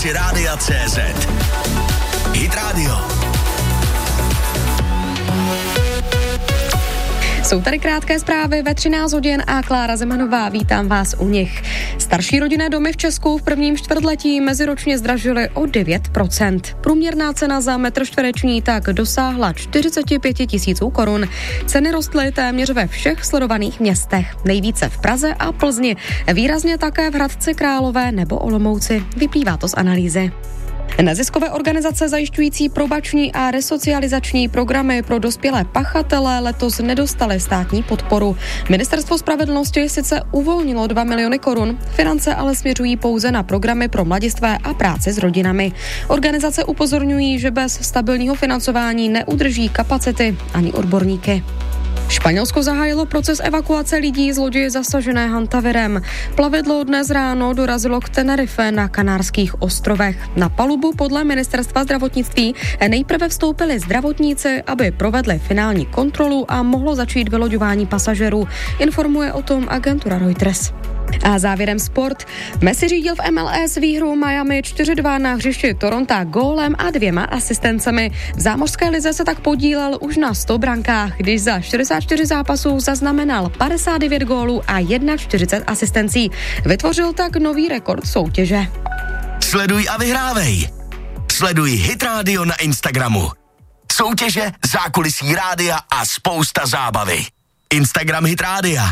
aplikaci Rádia.cz. Hit Radio. Jsou tady krátké zprávy ve 13 hodin a Klára Zemanová, vítám vás u nich. Starší rodinné domy v Česku v prvním čtvrtletí meziročně zdražily o 9%. Průměrná cena za metr čtvereční tak dosáhla 45 000 korun. Ceny rostly téměř ve všech sledovaných městech. Nejvíce v Praze a Plzni, výrazně také v Hradci Králové nebo Olomouci. Vyplývá to z analýzy. Neziskové organizace zajišťující probační a resocializační programy pro dospělé pachatele letos nedostaly státní podporu. Ministerstvo spravedlnosti sice uvolnilo 2 miliony korun, finance ale směřují pouze na programy pro mladistvé a práci s rodinami. Organizace upozorňují, že bez stabilního financování neudrží kapacity ani odborníky. Španělsko zahájilo proces evakuace lidí z lodi zasažené hantavirem. Plavidlo dnes ráno dorazilo k Tenerife na Kanárských ostrovech. Na palubu podle ministerstva zdravotnictví nejprve vstoupili zdravotníci, aby provedli finální kontrolu a mohlo začít vyloďování pasažerů. Informuje o tom agentura Reuters. A závěrem sport. Messi řídil v MLS výhru Miami 4-2 na hřišti Toronto gólem a 2 asistencemi. V zámořské lize se tak podílel už na 100 brankách, když za 44 zápasů zaznamenal 59 gólů a 41 asistencí. Vytvořil tak nový rekord soutěže. Sleduj a vyhrávej. Sleduj Hit Radio na Instagramu. Soutěže, zákulisí rádia a spousta zábavy. Instagram Hit Rádia.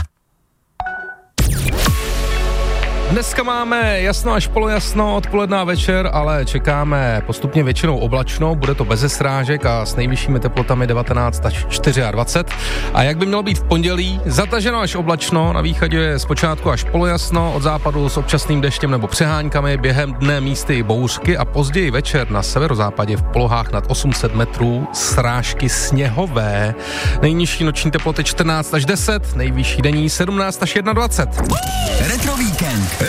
Dneska máme jasno až polojasno, odpoledne a večer, ale čekáme postupně většinou oblačno, bude to beze srážek a s nejvyššími teplotami 19 až 24. A jak by mělo být v pondělí, zataženo až oblačno, na východě je zpočátku až polojasno, od západu s občasným deštěm nebo přeháňkami, během dne místy i bouřky a později večer na severozápadě v polohách nad 800 metrů srážky sněhové. Nejnižší noční teploty 14 až 10, nejvyšší denní 17 až 21. Retro Víkend.